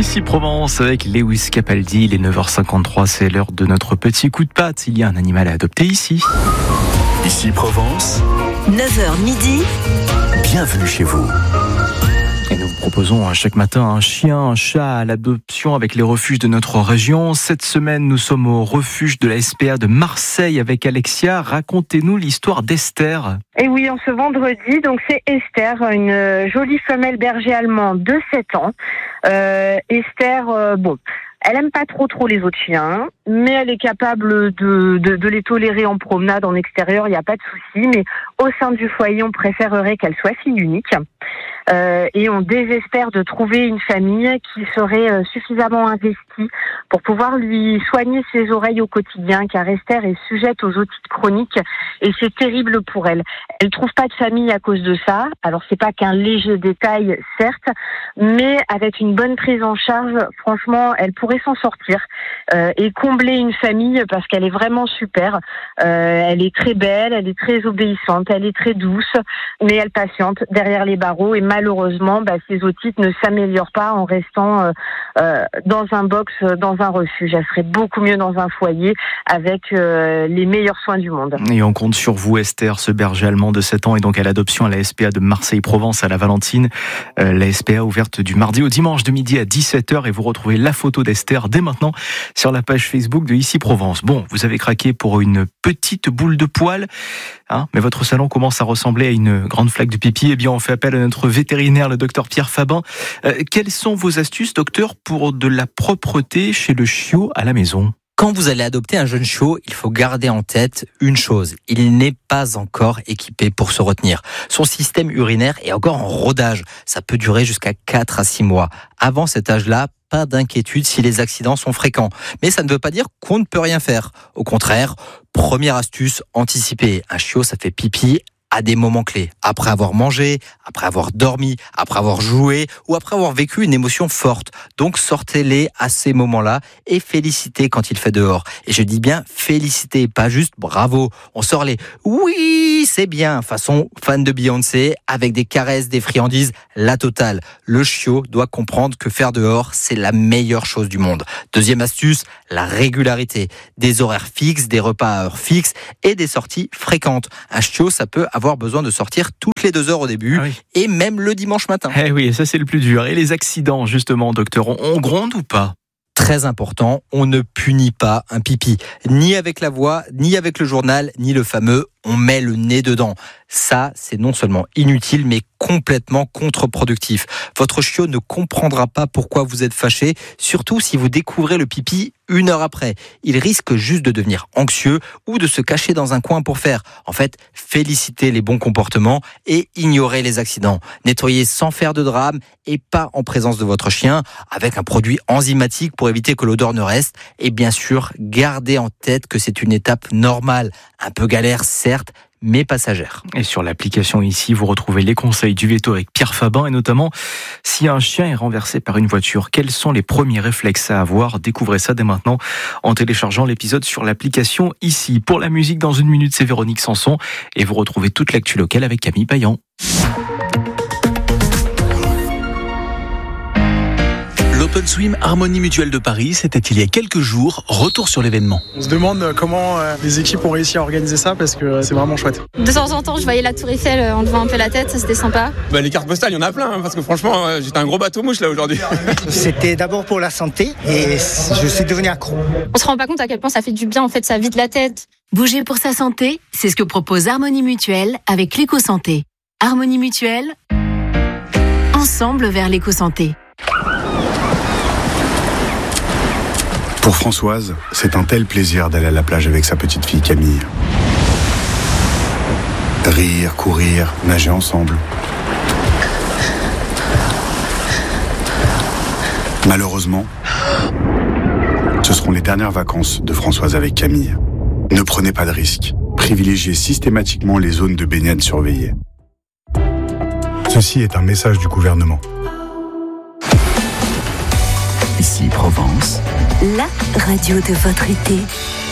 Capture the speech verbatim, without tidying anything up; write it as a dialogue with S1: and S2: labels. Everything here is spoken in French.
S1: Ici Provence avec Lewis Capaldi, il est neuf heures cinquante-trois, c'est l'heure de notre petit coup de patte. Il y a un animal à adopter ici.
S2: Ici Provence,
S3: neuf heures midi,
S2: bienvenue chez vous.
S1: Et nous vous proposons chaque matin un chien, un chat à l'adoption avec les refuges de notre région. Cette semaine, nous sommes au refuge de la S P A de Marseille avec Alexia. Racontez-nous l'histoire d'Esther.
S4: Et oui, en ce vendredi, donc c'est Esther, une jolie femelle berger allemande de sept ans. Euh, Esther, euh, bon, elle aime pas trop trop les autres chiens, mais elle est capable de, de, de les tolérer en promenade, en extérieur, il n'y a pas de souci. Mais au sein du foyer, on préférerait qu'elle soit fille unique. Euh, et on désespère de trouver une famille qui serait euh, suffisamment investie pour pouvoir lui soigner ses oreilles au quotidien, car Esther est sujette aux otites chroniques et c'est terrible pour elle. Elle trouve pas de famille à cause de ça. Alors c'est pas qu'un léger détail, certes, mais avec une bonne prise en charge, franchement, elle pourrait s'en sortir euh, et combler une famille parce qu'elle est vraiment super. Euh, elle est très belle, elle est très obéissante, elle est très douce, mais elle patiente derrière les barreaux et malheureusement, bah, ces otites ne s'améliorent pas en restant euh, euh, dans un box, dans un refuge. Elle serait beaucoup mieux dans un foyer avec euh, les meilleurs soins du monde.
S1: Et on compte sur vous, Esther, ce berger allemand de sept ans est donc à l'adoption à la S P A de Marseille-Provence à la Valentine. Euh, la S P A ouverte du mardi au dimanche de midi à dix-sept heures et vous retrouvez la photo d'Esther dès maintenant sur la page Facebook de Ici Provence. Bon, vous avez craqué pour une petite boule de poil, hein, mais votre salon commence à ressembler à une grande flaque de pipi. Eh bien, on fait appel à notre vétérinaire, le docteur Pierre Fabin. Euh, quelles sont vos astuces, docteur, pour de la propreté chez le chiot à la maison ?
S5: Quand vous allez adopter un jeune chiot, il faut garder en tête une chose. Il n'est pas encore équipé pour se retenir. Son système urinaire est encore en rodage. Ça peut durer jusqu'à quatre à six mois. Avant cet âge-là, pas d'inquiétude si les accidents sont fréquents. Mais ça ne veut pas dire qu'on ne peut rien faire. Au contraire, première astuce, anticiper. Un chiot, ça fait pipi à des moments clés, après avoir mangé, après avoir dormi, après avoir joué ou après avoir vécu une émotion forte. Donc sortez-les à ces moments-là et félicitez quand il fait dehors. Et je dis bien félicitez, pas juste bravo. On sort les oui, c'est bien, façon fan de Beyoncé, avec des caresses, des friandises, la totale. Le chiot doit comprendre que faire dehors, c'est la meilleure chose du monde. Deuxième astuce, la régularité. Des horaires fixes, des repas à heure fixe et des sorties fréquentes. Un chiot, ça peut avoir besoin de sortir toutes les deux heures au début, ah oui. Et même le dimanche matin.
S1: Eh oui, ça c'est le plus dur. Et les accidents, justement, docteur, on, on gronde ou pas ?
S5: Très important, on ne punit pas un pipi, ni avec la voix, ni avec le journal, ni le fameux « on met le nez dedans ». Ça, c'est non seulement inutile, mais complètement contre-productif. Votre chiot ne comprendra pas pourquoi vous êtes fâché, surtout si vous découvrez le pipi une heure après. Il risque juste de devenir anxieux ou de se cacher dans un coin pour faire. En fait, félicitez les bons comportements et ignorez les accidents. Nettoyez sans faire de drame et pas en présence de votre chien, avec un produit enzymatique pour éviter que l'odeur ne reste. Et bien sûr, gardez en tête que c'est une étape normale. Un peu galère, certes, mais passagère.
S1: Et sur l'application ici, vous retrouvez les conseils du veto avec Pierre Fabin et notamment si un chien est renversé par une voiture, quels sont les premiers réflexes à avoir ? Découvrez ça dès maintenant en téléchargeant l'épisode sur l'application ici. Pour la musique, dans une minute, c'est Véronique Sanson et vous retrouvez toute l'actu locale avec Camille Payan.
S2: L'Open Swim Harmonie Mutuelle de Paris, c'était il y a quelques jours. Retour sur l'événement.
S6: On se demande comment les équipes ont réussi à organiser ça parce que c'est vraiment chouette.
S7: De temps en temps, je voyais la Tour Eiffel en levant un peu la tête, ça c'était sympa.
S8: Bah, les cartes postales, il y en a plein, hein, parce que franchement, j'étais un gros bateau mouche là aujourd'hui.
S9: C'était d'abord pour la santé et je suis devenu accro.
S7: On se rend pas compte à quel point ça fait du bien, en fait, ça vide la tête.
S3: Bouger pour sa santé, c'est ce que propose Harmonie Mutuelle avec l'éco-santé. Harmonie Mutuelle, ensemble vers l'éco-santé.
S10: Pour Françoise, c'est un tel plaisir d'aller à la plage avec sa petite fille Camille. Rire, courir, nager ensemble. Malheureusement, ce seront les dernières vacances de Françoise avec Camille. Ne prenez pas de risques. Privilégiez systématiquement les zones de baignade surveillées. Ceci est un message du gouvernement.
S2: Ici Provence,
S3: la radio de votre été.